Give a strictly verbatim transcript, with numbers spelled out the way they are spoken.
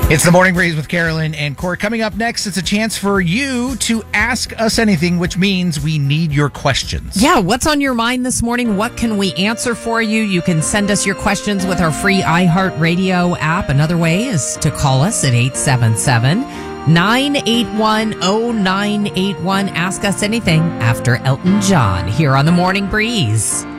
It's the Morning Breeze with Carolyn and Corey. Coming up next, it's a chance for you to ask us anything, which means we need your questions. Yeah, what's on your mind this morning? What can we answer for you? You can send us your questions with our free iHeartRadio app. Another way is to call us at eight seven seven, nine eight one, zero nine eight one. Ask us anything after Elton John here on the Morning Breeze.